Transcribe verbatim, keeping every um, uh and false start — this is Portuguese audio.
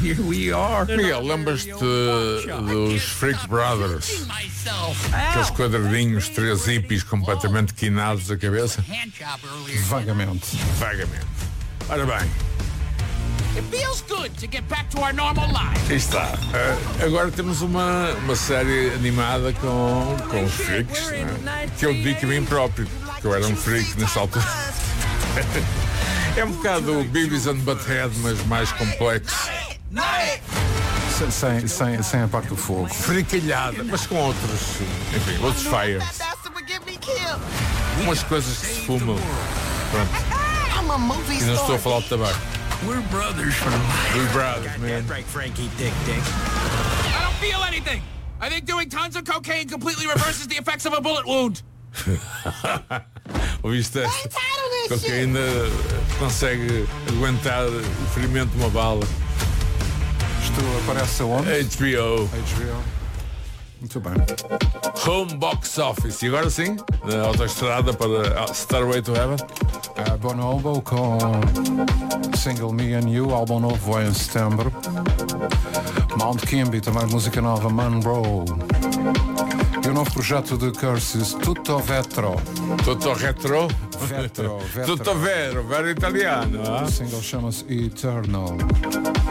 here we are. Miguel, lembras-te dos Freak Brothers? Aqueles quadradinhos, três hippies completamente quinados a cabeça? Vagamente. Vagamente. Ora bem. It feels good to get back to our normal lives. Aí está. Uh, agora temos uma, uma série animada com, com os freaks, né? Que eu dedico a mim próprio, que eu era um freak nessa altura. É um bocado o Beavis and Butthead, mas mais complexo. Sem, sem, sem a parte do fogo. Fricalhada, mas com outros, enfim, outros fires. Umas coisas que se fumam. Pronto. E não estou a falar de tabaco. We're brothers for life. We're brothers, man. Right, Frankie, dick, dick. I don't feel anything. I think doing tons of cocaine completely reverses the effects of a bullet wound. Ouviste esta? Cocaína consegue aguentar o ferimento de uma bala. Isto aparece aonde? H B O. H B O. Muito bem. Home Box Office. E agora sim, na autoestrada para Stairway to Heaven. A Bonobo com single Me and You, álbum novo vai em setembro. Mount Kimby, também música nova, Monroe. E o novo projeto de Curses, Tutto Vetro. Tutto retro? Vetro, vetro. Tutto vero, vero italiano. O single chama-se Eternal.